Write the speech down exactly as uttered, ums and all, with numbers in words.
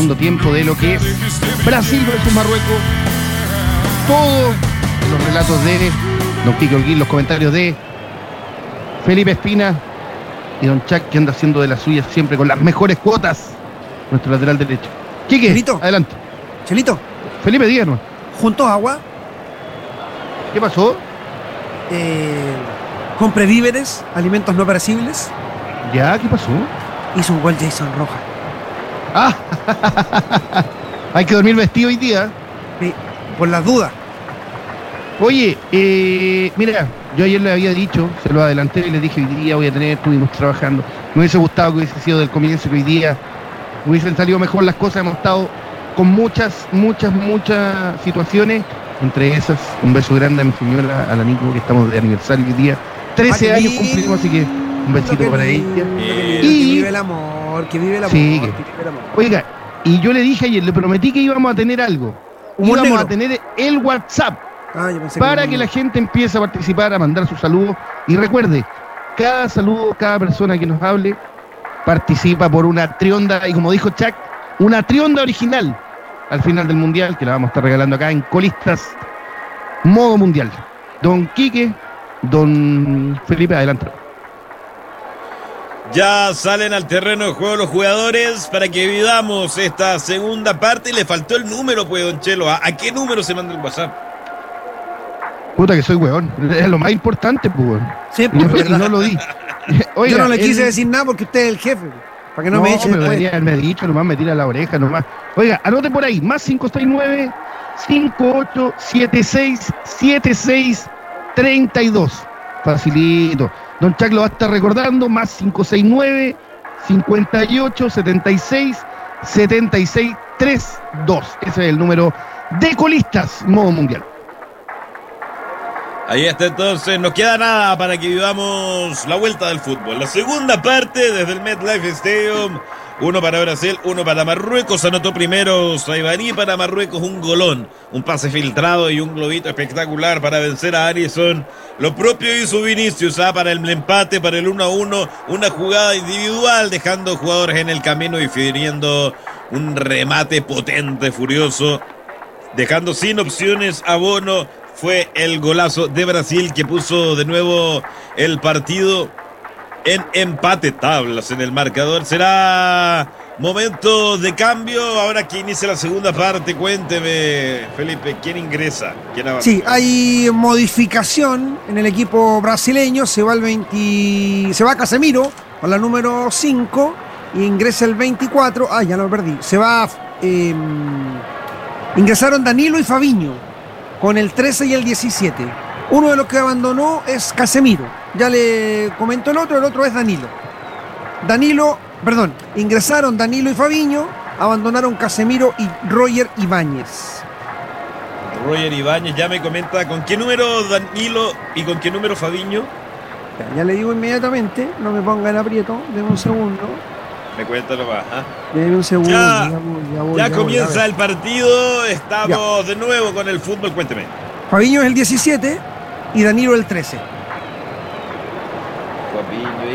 segundo tiempo de lo que es Brasil versus Marruecos. Todo en los relatos de don Quique Holguín, los comentarios de Felipe Espina y don Chuck, que anda haciendo de las suyas siempre con las mejores cuotas, nuestro lateral derecho. Quique, Chelito. adelante. Chelito, Felipe, díganos. juntos agua, ¿Qué pasó? eh, compre víveres, alimentos no perecibles. ¿Ya? ¿Qué pasó? Hizo un gol Jason Rojas. Ah, hay que dormir vestido hoy día. Sí, por las dudas. Oye, eh, mira, yo ayer le había dicho, se lo adelanté y le dije, hoy día voy a tener, estuvimos trabajando. Me hubiese gustado que hubiese sido del comienzo, que hoy día hubiesen salido mejor las cosas. Hemos estado con muchas, muchas, muchas situaciones. Entre esas, un beso grande a mi señora, a la Nico, que estamos de aniversario hoy día. trece Ah, años lindo, cumplimos, así que un besito que para lindo, ella. que Y- vive el amor, que vive el amor, Sí, que que- vive el amor. Oiga, y yo le dije ayer, le prometí que íbamos a tener algo. Humor Íbamos negro. a tener el WhatsApp Ah, yo pensé para que que la gente empiece a participar, a mandar sus saludos. Y recuerde, cada saludo, cada persona que nos hable, participa por una trionda, y como dijo Chuck, una trionda original al final del Mundial, que la vamos a estar regalando acá en Colistas Modo Mundial. Don Quique, don Felipe, adelante. Ya salen al terreno de juego los jugadores para que vivamos esta segunda parte. Y le faltó el número, pues, don Chelo. ¿A, a qué número se manda el WhatsApp? Puta que soy weón, es lo más importante, pues, weón. Sí, Y pues, no, y verdad. no lo di. Oiga, Yo no le quise el- decir nada porque usted es el jefe, para que no, No, me eche pero después. debería haberme dicho, nomás me tira la oreja, nomás. Oiga, anote por ahí, más cinco seis nueve, cinco ocho siete seis, siete seis tres dos. Facilito. Don Chuck lo va a estar recordando, más cinco seis nueve, cinco ocho siete seis, siete seis tres dos. Ese es el número de Colistas Modo Mundial. Ahí está, entonces, nos queda nada para que vivamos la vuelta del fútbol. La segunda parte desde el MetLife Stadium. Uno para Brasil, uno para Marruecos. Anotó primero Saibari para Marruecos, un golón, un pase filtrado y un globito espectacular para vencer a Alisson. Lo propio hizo Vinicius, ¿ah? Para el empate, para el uno a uno. Una jugada individual, dejando jugadores en el camino y definiendo un remate potente, furioso, dejando sin opciones a Bono. Fue el golazo de Brasil que puso de nuevo el partido en empate, tablas en el marcador. Será momento de cambio ahora que inicia la segunda parte. Cuénteme, Felipe, ¿quién ingresa? ¿Quién avanza? Sí, hay modificación en el equipo brasileño. Se va el veinte, se va Casemiro con la número cinco y ingresa el veinticuatro. Ah, ya lo perdí. Se va. eh, ingresaron Danilo y Fabinho con el trece y el diecisiete. Uno de los que abandonó es Casemiro. Ya le comentó el otro, el otro es Danilo. Danilo, perdón, ingresaron Danilo y Fabinho, abandonaron Casemiro y Roger Ibáñez. Roger Ibáñez ya me comenta con qué número Danilo y con qué número Fabinho. Ya, ya le digo inmediatamente, no me pongan aprieto, denme un segundo. Me cuenta nomás. ¿Ah? Denme un segundo. Ya, voy, ya voy, ya voy, comienza a ver. el partido. Estamos de nuevo con el fútbol. Cuénteme. Fabinho es el diecisiete y Danilo el trece. Fabinho